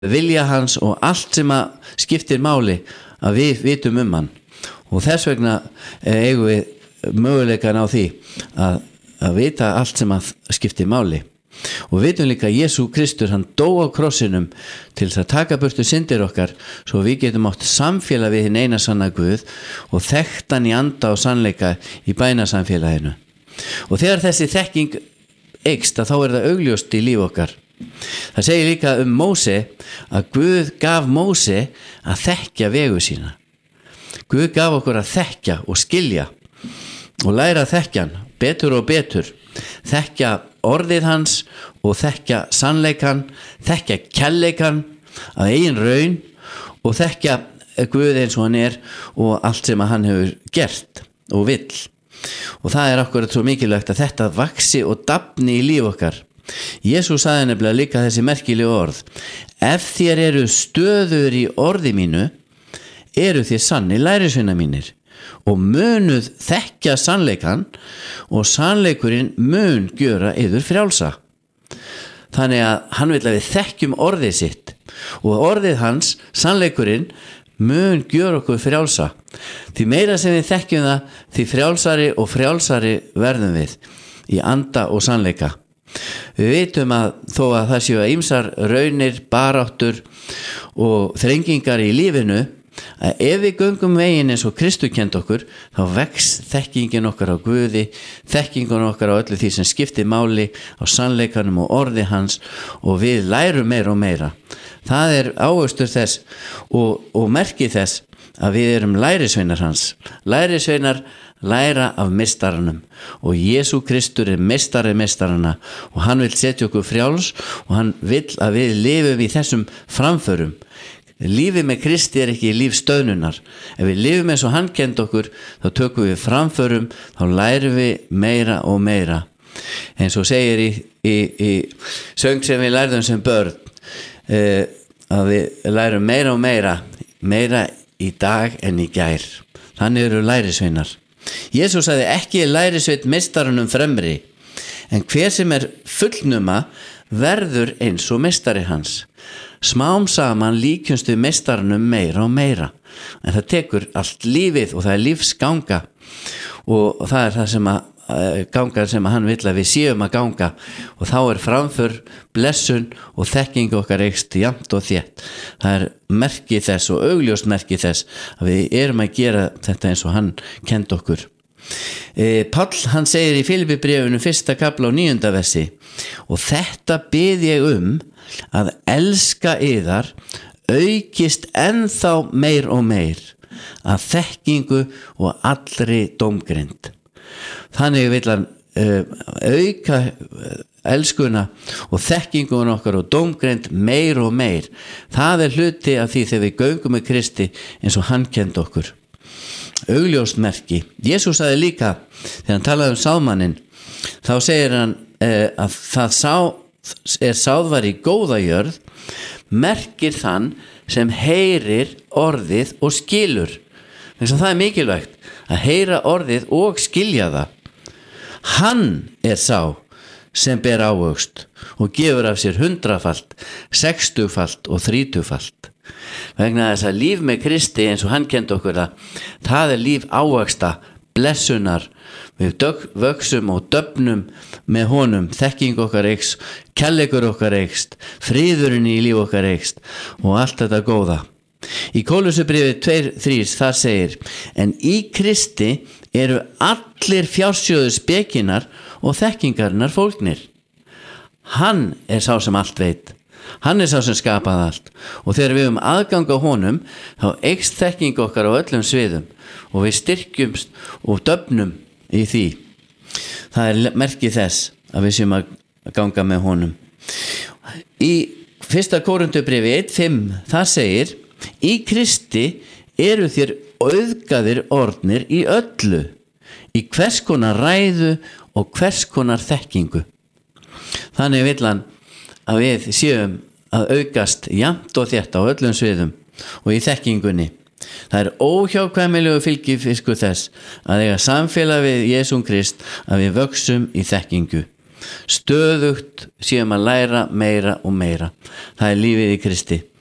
vilja hans og allt sem að skiptir máli að við vitum hann og þess vegna eigum við möguleikan á því að vita allt sem að skiptir máli og við vitum líka að Jesú Kristur hann dó á krossinum til þess að taka burtu syndir okkar svo við getum átt samfélag við hinn eina sanna Guð og þekkt hann í anda og sannleika í bænasamfélaginu og þegar þessi þekking eykst þá það augljóst í líf okkar. Það segir líka Móse að Guð gaf Móse að þekkja vegu sína. Guð gaf okkur að þekkja og skilja og læra að þekkja hann betur og betur, þekkja orðið hans og þekkja sannleikan, þekkja kærleikan að eigin raun og þekkja Guð eins og hann og allt sem hann hefur gert og vill. Og það akkurat svo mikilvægt að þetta vaxi og dafni í líf okkar. Jesús sagði nefnilega líka þessi merkilegu orð: ef þér eru stöður í orði mínu, eru þér sannir lærisveinar mínir og munuð þekkja sannleikan og sannleikurinn mun gjöra yður frjálsa. Þannig að hann vill að við þekkjum orðið sitt og orðið hans, sannleikurinn, mun gjöra okkur frjálsa. Því meira sem við þekkjum það, því frjálsari verðum við í anda og sannleika. Við vitum að þó að það séu ýmsar raunir, baráttur og þrengingar í lífinu, að ef við göngum veginn eins og Kristur kenndi okkur, þá vex þekkingin okkar á Guði, þekkingin okkar á öllu því sem skiptir máli, á sannleikanum og orði hans og við lærum meira og meira. Það ávöxtur þess og merki þess að við erum lærisveinar hans. Lærisveinar læra af meistaranum og Jesú Kristur meistari meistarana og hann vill setja okkur frjáls og hann vill að við lifum í þessum framförum. Lífið með Kristi ekki líf stöðnunar. Ef við lifum eins og hann kenndi okkur, þá tökum við framförum, þá lærum við meira og meira. Eins og segir í söng sem við lærðum sem börn, að við lærum meira og meira í dag en í gær. Þannig eru lærisveinar. Jesús sagði ekki lærisveit meistaranum fremri, en hver sem fullnuma verður eins og meistari hans. Smám saman líkjumst við meistaranum meira og meira, en það tekur allt lífið og það lífsganga og það það sem gangar sem hann vill að við séum að ganga og þá framför, blessun og þekking okkar eykst jafnt og þétt. Það merki þess og augljóst merki þess að við erum að gera þetta eins og hann kenndi okkur. Páll hann segir í Filippibréfinu 1. kafla og 9. versi: og þetta bið ég að elska yðar aukist ennþá meir og meir að þekkingu og allri dómgreind. Þannig vill hann auka elskuna og þekkingun okkar og dómgreind meir og meir. Það hluti af því þegar við göngum með Kristi eins og hann kenndi okkur. Augljóst merki. Jesús sagði líka þegar hann talaði sálmanninn, þá segir hann að það sáðvar í góða jörð merkir þann sem heyrir orðið og skilur. Þess að það mikilvægt að heyra orðið og skilja það. Hann sá sem ber ávöxt og gefur af sér 100-falt, 60-falt og 30-falt. Vegna þess að líf með Kristi eins og hann kenndi okkur það líf ávöxta, blessunar, við vöxum og döfnum með honum, þekking okkar eykst, kærleikur okkar eykst, friðurinn í líf okkar eykst og allt þetta góða. Í Kólussubréfi 2:3 þar segir: en í Kristi eru allir fjársjóðu spekinar og þekkingarinnar fólgnir. Hann sá sem allt veit. Hann sá sem skapaði allt og þegar við aðgang á honum þá eykst þekking okkar á öllum sviðum og við styrkjumst og döfnum í því. Það merki þess að við séum að ganga með honum. Í 1. Korinthubréfi 1:5 þar segir: í Kristi eru þér auðgaðir orðnir í öllu, í hvers konar ræðu og hvers konar þekkingu. Þannig vill hann að við séum að aukast jafnt og þétt á öllum sviðum og í þekkingunni. Það óhjákvæmilegu fylgifiskur þess að eiga samfélag við Jesú Krist að við vöxum í þekkingu. stöðugt séum að læra meira og meira. Það er lífið í Kristi.